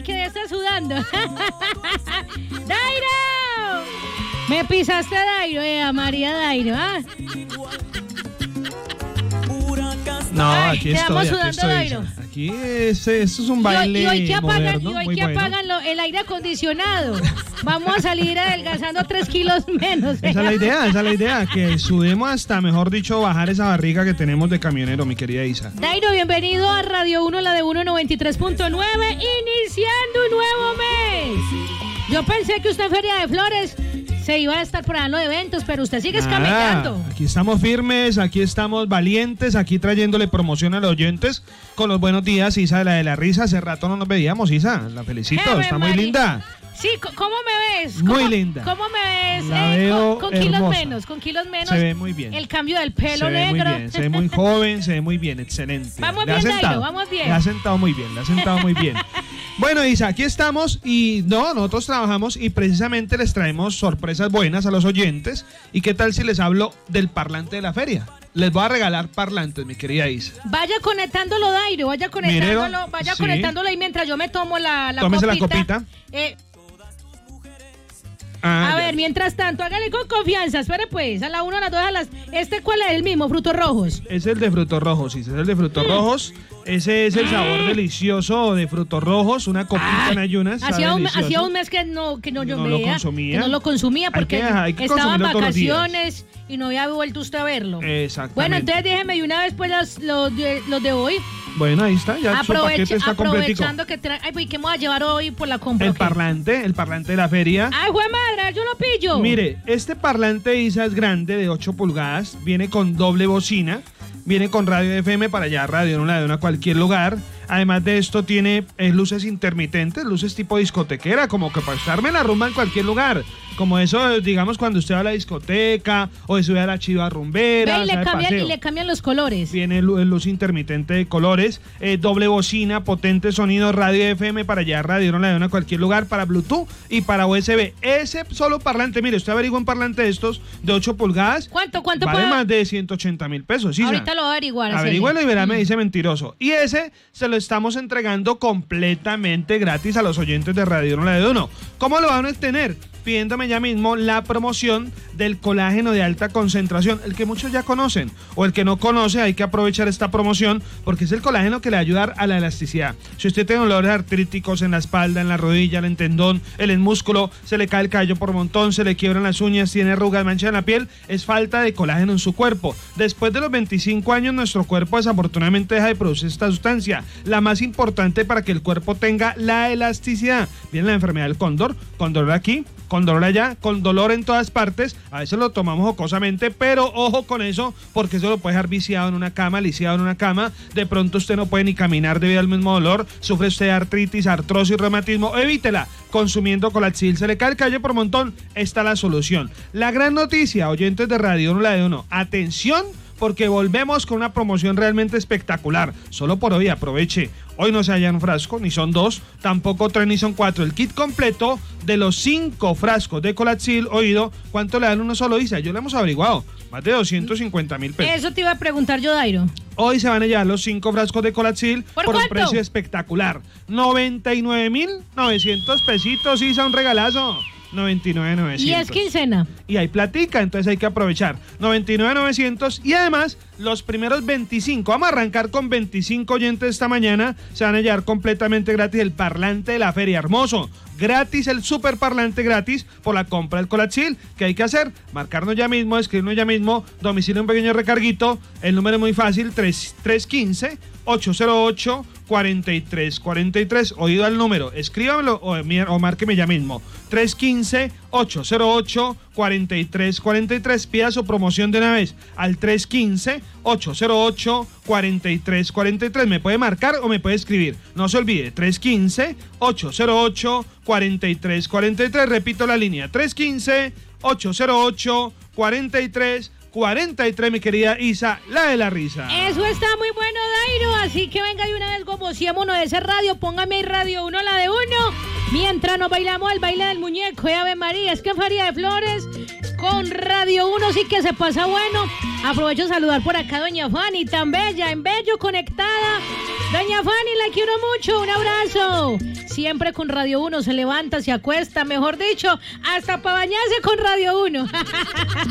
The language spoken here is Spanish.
que ya está sudando. ¡Dairo! Me pisaste, Dairo, María Dairo, ¿ah? No, aquí estoy, Dairo. Aquí esto es un baile y hoy que apagan, moderno, y hoy muy que bueno. apagan el aire acondicionado. Vamos a salir adelgazando 3 kilos menos. Esa es la idea, que sudemos hasta, mejor dicho, bajar esa barriga que tenemos de camionero, mi querida Isa. Dairo, bienvenido a Radio 1, la de 193.9, iniciando un nuevo mes. Yo pensé que usted en Feria de Flores se iba a estar por allá en los eventos, pero usted sigue escamellando. Aquí estamos firmes, aquí estamos valientes, aquí trayéndole promoción a los oyentes con los buenos días, Isa de la risa. Hace rato no nos veíamos, Isa, la felicito, está muy linda. Sí, ¿cómo me ves? Muy linda. ¿Cómo me ves? La veo con hermosa. kilos menos. Se ve muy bien. El cambio del pelo se ve negro. Muy bien, se ve muy joven, se ve muy bien, excelente. Vamos Le bien, ha sentado, Dairo, vamos bien. Le ha sentado muy bien, le ha sentado muy bien. Bueno, Isa, aquí estamos y nosotros trabajamos y precisamente les traemos sorpresas buenas a los oyentes. ¿Y qué tal si les hablo del parlante de la feria? Les voy a regalar parlantes, mi querida Isa. Vaya conectándolo, Dairo, vaya conectándolo, sí. Conectándolo ahí mientras yo me tomo la Tómese copita. la copita. A ver, mientras tanto, hágale con confianza, espere pues, a la 1, a las 2, a las... ¿Cuál es el mismo? ¿Frutos rojos? Es el de frutos rojos, sí, es el de frutos rojos. Ese es el sabor delicioso de frutos rojos, una copita en ayunas. Hacía un mes que no lo consumía porque hay que estaba en vacaciones y no había vuelto usted a verlo. Exactamente. Bueno, entonces déjeme de una vez pues los de hoy. Bueno, ahí está, ya su paquete está completico. Aprovechando que ay, pues, ¿qué me voy a llevar hoy por la compra? El parlante de la feria. Ay, jue madre, yo lo pillo. Mire, este parlante, Isa, es grande, de 8 pulgadas, viene con doble bocina, viene con radio FM para allá, radio en una de a cualquier lugar. Además de esto tiene luces intermitentes, luces tipo discotequera, como que para estarme en la rumba en cualquier lugar. Como eso, digamos, cuando usted va a la discoteca o sube a la chiva rumbera. Y le cambian los colores. Viene luz intermitente de colores, doble bocina, potente sonido, radio FM para allá, radio en cualquier lugar, para Bluetooth y para USB. Ese solo parlante, mire, usted averigua un parlante de estos de 8 pulgadas. ¿Cuánto vale más de 180,000 pesos. ¿Sí? Ahorita lo voy a averiguar. Averígualo y verá, me dice mentiroso. Y ese se lo estamos entregando completamente gratis a los oyentes de Radio 1. ¿Cómo lo van a tener? Pidiéndome ya mismo la promoción del colágeno de alta concentración, el que muchos ya conocen, o el que no conoce, hay que aprovechar esta promoción porque es el colágeno que le va a ayudar a la elasticidad. Si usted tiene dolores artríticos en la espalda, en la rodilla, en el tendón, en el músculo, se le cae el cabello por montón, se le quiebran las uñas, tiene arrugas, mancha en la piel, es falta de colágeno en su cuerpo. Después de los 25 años, nuestro cuerpo desafortunadamente deja de producir esta sustancia, la más importante para que el cuerpo tenga la elasticidad. Viene la enfermedad del cóndor, con dolor aquí, con dolor allá, con dolor en todas partes. A veces lo tomamos jocosamente, pero ojo con eso, porque eso lo puede dejar viciado en una cama, lisiado en una cama. De pronto usted no puede ni caminar debido al mismo dolor. Sufre usted de artritis, artrosis, reumatismo. Evítela consumiendo Colacil. Se le cae el cabello por montón. Está la solución. La gran noticia, oyentes de Radio 1, atención, porque volvemos con una promoción realmente espectacular. Solo por hoy, aproveche. Hoy no se hallan un frasco, ni son 2, tampoco 3, ni son 4. El kit completo de los 5 frascos de Colacil, oído, ¿cuánto le dan uno solo, Isa? Yo lo hemos averiguado, más de 250,000 pesos. Eso te iba a preguntar yo, Dairo. Hoy se van a llevar los 5 frascos de Colacil por un precio espectacular. 99,900 pesitos, Isa, un regalazo. 99,900. Y es quincena. Y hay platica, entonces hay que aprovechar. 99,900 y además los primeros 25, vamos a arrancar con 25 oyentes esta mañana, se van a llevar completamente gratis el parlante de la feria, hermoso. Gratis, el super parlante gratis por la compra del Colacil. ¿Qué hay que hacer? Marcarnos ya mismo, escribirnos ya mismo, domicilio un pequeño recarguito. El número es muy fácil, 315-808-4343. Oído al número, escríbamelo o márqueme ya mismo. 315-808-4343. Pida su promoción de una vez al 315-808-4343. Me puede marcar o me puede escribir. No se olvide, 315-808-4343. Repito la línea, 315-808-4343, mi querida Isa, la de la risa. Eso está muy bueno, Dairo, así que venga de una vez, gomociémonos de ese radio, póngame ahí Radio 1, la de 1, mientras nos bailamos el baile del muñeco, Ave María, es que Feria de Flores con Radio 1 sí que se pasa bueno. Aprovecho a saludar por acá a doña Fanny, tan bella, en Bello, conectada. Doña Fanny, la quiero mucho, un abrazo. Siempre con Radio 1, se levanta, se acuesta, mejor dicho, hasta para bañarse con Radio 1.